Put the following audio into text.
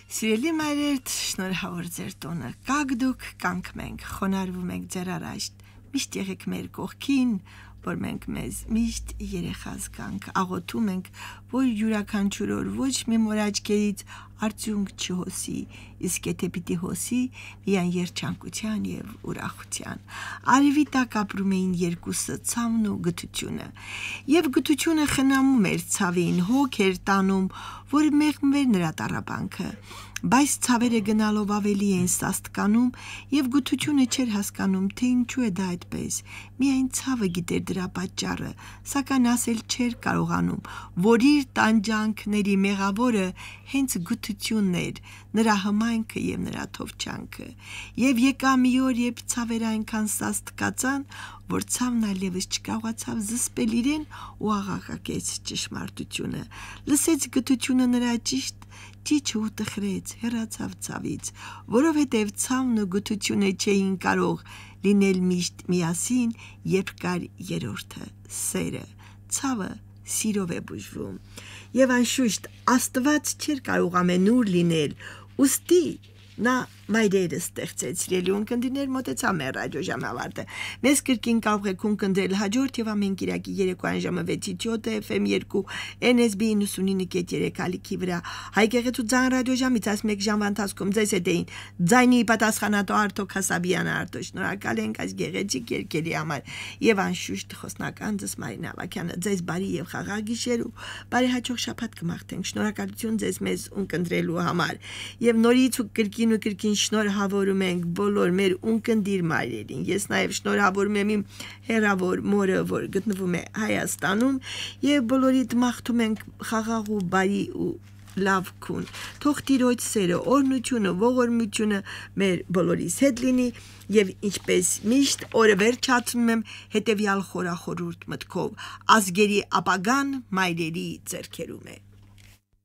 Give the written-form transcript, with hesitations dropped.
Սիրելի մայրեր, շնորհավոր ձեր տոնը, կաք դուք, կանք մենք, խոնարհվում ենք ձեր առաջ, միշտ եղեք մեր կողքին, որ մենք մեզ միշտ երեխա զգանք, աղոթում ենք, որ յուրաքանչյուր օր ոչ մի մոր աչքերից արդյունք չհոսի, իսկ եթե պիտի հոսի, միայն երջանկության և ուրախության։ Արևի տակ ապրում էին երկուսը, ցավն ու գթությունը, և գթությունը խնամում էր ցավին, հոգ էր տանում, որ մեղմվեր նրա տառապանքը, բայց ցավերը գնալով ավելի էին սաստկանում և գթությունը չէր հասկանում, թե ինչու է դա այդպես, միայն ցավը գիտեր դրա պատճառը, սակայն ասել չէր կարողանում, որ իր տանջանքների մեղավորը հենց գթությունն էր, նրա հմայքը և նրա թովչանքը, և եկա մի օր, երբ ցավերը այնքան սաստկացան, որ ցավն այլևս չկարողացավ զսպել իրեն ու աղաղակեց ճշմարտությունը, լսեց գթությունը նրա ճիչը ու տխրեց, հեռացավ ցավից, որովհետև ցավն ու գթությունը չէին կարող լինել միշտ միասին, երբ կար երրորդը՝ սերը, ցավը սիրով է բուժվում, և անշուշտ Աստված չէր կարող ամենուր լինել, ուստի նա մայրերը ստեղծեց, սիրելի ունկնդիրներ, մոտեցավ մեր ռադիոժամի ավարտը, մեզ կրկին կարող եք ունկնդրել հաջորդ և ամեն կիրակի երեկոյան ժամը 6-ից 7 FM 2 NSB 99.3 ալիքի վրա, հայկեղեցու ձայն ռադիոժամից այս մեկ ժամվա ընթացքում ձեզ հետ էին ձայնի պատասխանատու Արտոք Հասաբյանը, Արտո, շնորհակալ ենք այս գեղեցիկ երգերի համար և անշուշտ խոսնական ձեզ Մարինա Ավագյանը, ձեզ բարի և խաղաղ գիշեր ու բարեհաճող շաբաթ կմաղթենք, շնորհակալություն ձեզ մեզ ունկնդրելու համար և նորից ու կրկին շնորհավորում ենք բոլոր մեր ունկնդիր մայրերին, ես նաև շնորհավորում եմ իմ հեռավոր մորը, որ գտնվում է Հայաստանում և բոլորիդ մաղթում ենք խաղաղ ու բարի ու լավ քուն, թող Տիրոջ սերը, օրհնությունը, ողորմությունը մեր բոլորիս հետ լինի և ինչպես միշտ օրը վերջացնում եմ հետևյալ խորախորհուրդ մտքով, ազգերի ապագան մայրերի ձեռքերում է։